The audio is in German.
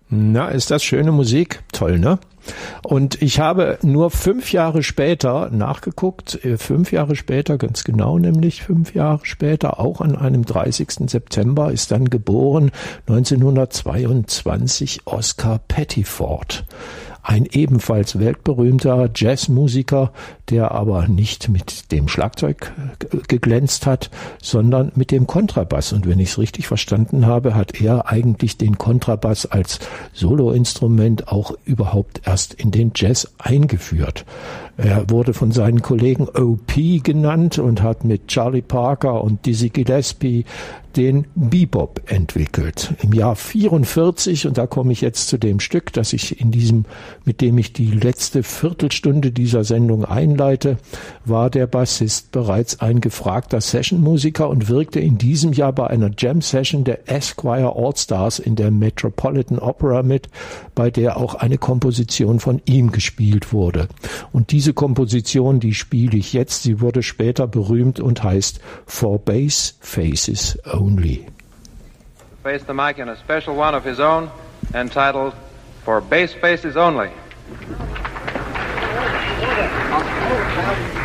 Na, ist das schöne Musik? Toll, ne? Und ich habe nur 5 Jahre später nachgeguckt, 5 Jahre später, ganz genau nämlich 5 Jahre später, auch an einem 30. September ist dann geboren 1922 Oscar Pettiford. Ein ebenfalls weltberühmter Jazzmusiker, der aber nicht mit dem Schlagzeug geglänzt hat, sondern mit dem Kontrabass. Und wenn ich es richtig verstanden habe, hat er eigentlich den Kontrabass als Soloinstrument auch überhaupt erst in den Jazz eingeführt. Er wurde von seinen Kollegen O.P. genannt und hat mit Charlie Parker und Dizzy Gillespie den Bebop entwickelt. Im Jahr 44, und da komme ich jetzt zu dem Stück, das ich mit dem ich die letzte Viertelstunde dieser Sendung einleite, war der Bassist bereits ein gefragter Sessionmusiker und wirkte in diesem Jahr bei einer Jam-Session der Esquire All-Stars in der Metropolitan Opera mit, bei der auch eine Komposition von ihm gespielt wurde. Und diese Komposition, die spiele ich jetzt, sie wurde später berühmt und heißt For Bass Faces Only. Face the mic in a special one of his own entitled For Bass Faces Only.